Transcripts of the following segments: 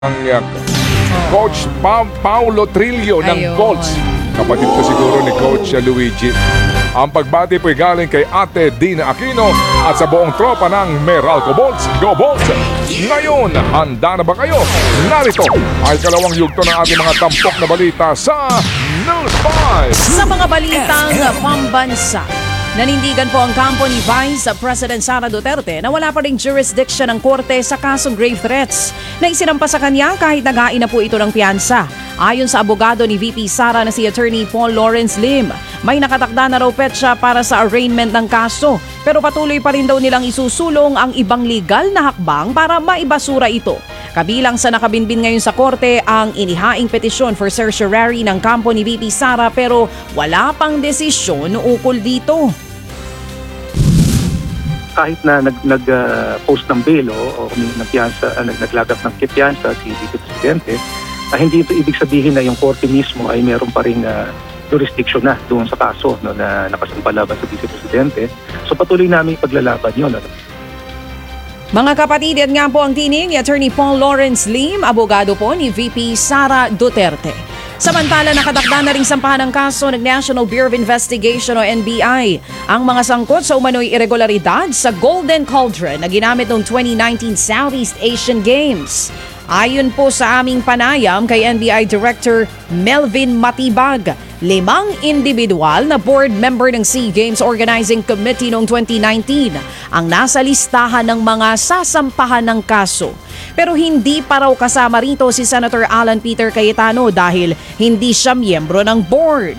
ang Coach Paulo Trillo ng Ayun. Colts. Kapatid ko siguro ni Coach Luigi. Ang pagbati po'y galing kay Ate Dina Aquino at sa buong tropa ng Meralco Bolts. Go Bolts! Ngayon, handa na ba kayo? Narito ay kalawang yugto ng ating mga tampok na balita sa News 5. Sa mga balitang pambansa, nanindigan po ang kampo ni Vice President Sara Duterte na wala pa ring jurisdiction ng korte sa kasong grave threats na isinampa sa kanya kahit naghain na po ito ng piyansa. Ayon sa abogado ni VP Sara na si Attorney Paul Lawrence Lim, may nakatakda na raw petsa para sa arraignment ng kaso pero patuloy pa rin daw nilang isusulong ang ibang legal na hakbang para maibasura ito. Kabilang sa nakabinbin ngayon sa korte ang inihaing petisyon for certiorari ng kampo ni VP Sara pero wala pang desisyon ukol dito. Kahit na nag-post ng bail o naglagap ng piyansa si Vice Presidente, hindi ito ibig sabihin na yung korte mismo ay meron pa rin jurisdiction na doon sa kaso na nakasampa laban sa Vice Presidente. So patuloy namin paglalaban yun. Mga kapatid, yan nga po ang tinig ni Attorney Paul Lawrence Lim, abogado po ni VP Sara Duterte. Samantala, nakatakda na ring sampahan ng kaso ng National Bureau of Investigation o NBI ang mga sangkot sa umano'y irregularidad sa Golden Cauldron na ginamit noong 2019 Southeast Asian Games. Ayon po sa aming panayam kay NBI Director Melvin Matibag, 5 individual na board member ng SEA Games Organizing Committee noong 2019 ang nasa listahan ng mga sasampahan ng kaso. Pero hindi pa raw kasama rito si Senator Alan Peter Cayetano dahil hindi siya miyembro ng board.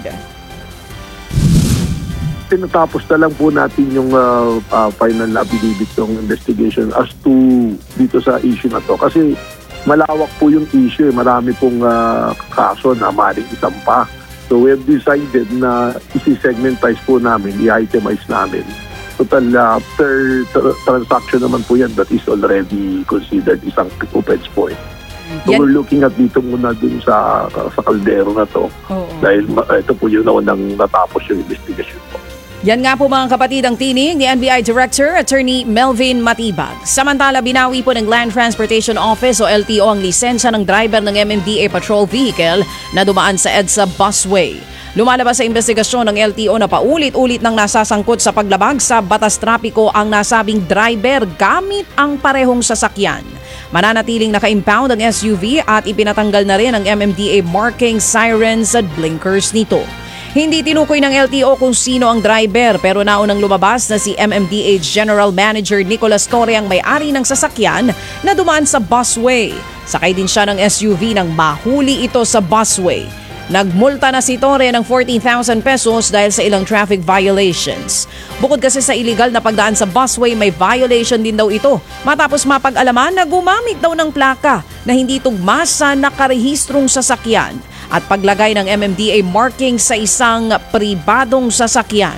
Tinatapos na lang po natin yung final affidavit ng investigation as to dito sa issue na to. Kasi malawak po yung issue. Marami pong kaso na maaaring isampa. So we have decided na isi-segmentize po namin, i-itemize namin. Total per transaction naman po yan that is already considered isang offense point. So we're looking at dito muna dun sa kaldero na to. Dahil ito po yun na unang natapos yung investigation po. Yan nga po mga kapatid ang tinig ni NBI Director Attorney Melvin Matibag. Samantala, binawi po ng Land Transportation Office o LTO ang lisensya ng driver ng MMDA patrol vehicle na dumaan sa EDSA busway. Lumalabas sa investigasyon ng LTO na paulit-ulit nang nasasangkot sa paglabag sa batas trapiko ang nasabing driver gamit ang parehong sasakyan. Mananatiling naka-impound ang SUV at ipinatanggal na rin ang MMDA marking sirens at blinkers nito. Hindi tinukoy ng LTO kung sino ang driver pero naunang lumabas na si MMDA General Manager Nicolas Torre ang may-ari ng sasakyan na dumaan sa busway. Sakay din siya ng SUV nang mahuli ito sa busway. Nagmulta na si Torre ng 14,000 pesos dahil sa ilang traffic violations. Bukod kasi sa illegal na pagdaan sa busway, may violation din daw ito matapos mapag-alaman na gumamit daw ng plaka na hindi tugma sa nakarehistrong sasakyan at paglagay ng MMDA marking sa isang pribadong sasakyan.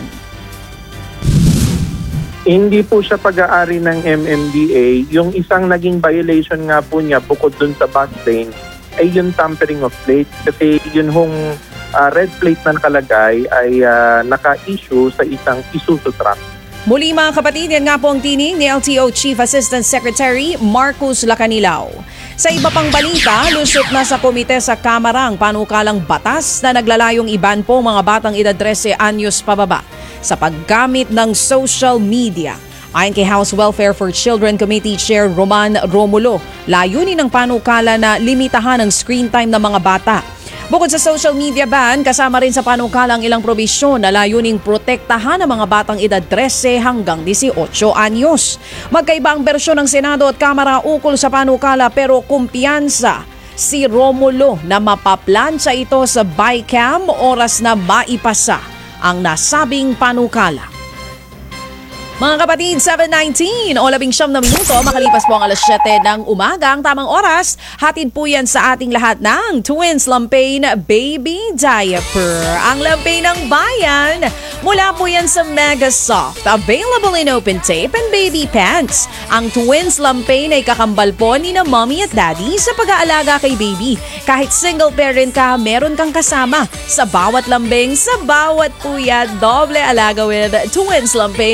Hindi po siya pag-aari ng MMDA. Yung isang naging violation nga po niya bukod dun sa bus lane ay yung tampering of plate. Kasi yun hong red plate na nakalagay ay naka-issue sa isang Isuzu truck. Muli mga kapatid, yan nga po ang tinig ni LTO Chief Assistant Secretary Marcus Lacanilao. Sa iba pang balita, lusot na sa komite sa Kamara ang panukalang batas na naglalayong iban po mga batang edad 13 anyos pababa sa paggamit ng social media. Ayon kay House Welfare for Children Committee Chair Roman Romulo, layunin ng panukala na limitahan ang screen time ng mga bata. Bukod sa social media ban, kasama rin sa panukala ang ilang probisyon na layuning protektahan ang mga batang edad 13 hanggang 18 anyos. Magkaiba ang bersyon ng Senado at Kamara ukol sa panukala pero kumpiyansa si Romulo na mapaplansya ito sa BICAM oras na maipasa ang nasabing panukala. Mga kapatid, 7:19 o 19 na minuto makalipas po ang alas 7 ng umaga. Ang tamang oras, hatid po yan sa ating lahat ng Twins Lampain Baby Diaper. Ang lampain ng bayan, mula po yan sa Mega Soft. Available in open tape and baby pants. Ang Twins Lampain ay kakambal po ni na mommy at daddy sa pag-aalaga kay baby. Kahit single parent ka, meron kang kasama. Sa bawat lambing, sa bawat puya, doble alaga with Twins Lampain Baby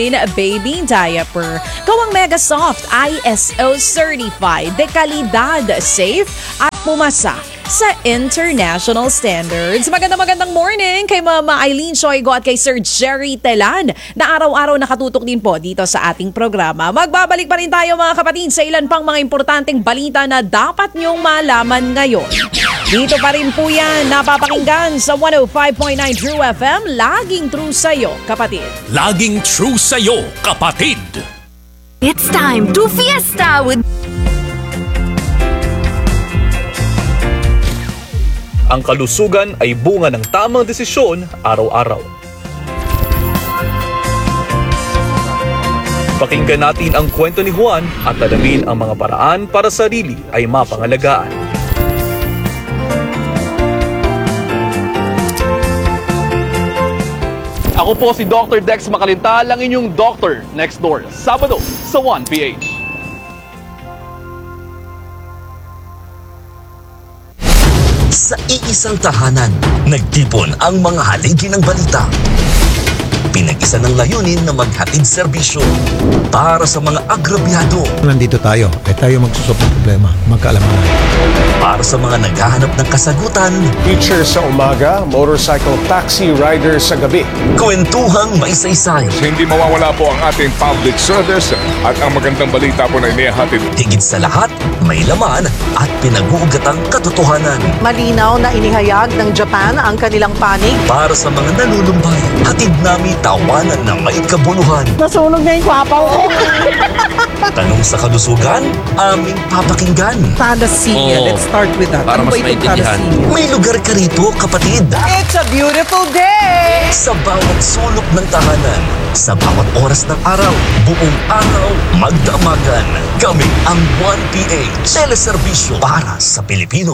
baby diaper. Gawang Mega Soft, ISO certified, de kalidad, safe at pumasa sa international standards. Magandang morning kay Mama Eileen Shoigo at kay Sir Jerry Telan na araw-araw nakatutok din po dito sa ating programa. Magbabalik pa rin tayo mga kapatid sa ilan pang mga importanteng balita na dapat niyong malaman ngayon. Dito pa rin po yan napapakinggan sa 105.9 True FM, laging true sa'yo, kapatid. Laging true sa'yo, kapatid. It's time to fiesta with... Ang kalusugan ay bunga ng tamang desisyon araw-araw. Pakinggan natin ang kwento ni Juan at alamin ang mga paraan para sa sarili ay mapangalagaan. Ako po si Dr. Dex Makalintal, ang inyong doctor next door, Sabado sa 1PH. Sa iisang tahanan, nagtipon ang mga haligi ng balita. Pinag-isa ng layunin na maghatid serbisyo para sa mga agrabyado. Nandito tayo, tayo magsusop ng problema, magkaalaman. Para sa mga naghahanap ng kasagutan. Teacher sa umaga, motorcycle taxi rider sa gabi. Kwentuhang may saysay. Hindi mawawala po ang ating public service at ang magandang balita po na inihahatid. Higit sa lahat, may laman at pinag-uugatang katotohanan. Malinaw na inihayag ng Japan ang kanilang panig. Para sa mga nalulumbay, hatid namin tawanan na may kabuluhan. Nasunog na yung kwapaw ko. Tanong sa kalusugan, aming papakinggan. Thalassemia, let's start with that. Para mas maintindihan. May lugar ka rito, kapatid. It's a beautiful day! Sa bawat sulok ng tahanan, sa bawat oras ng araw, buong araw, magdamagan. Kami ang 1PH, teleserbisyo para sa Pilipino.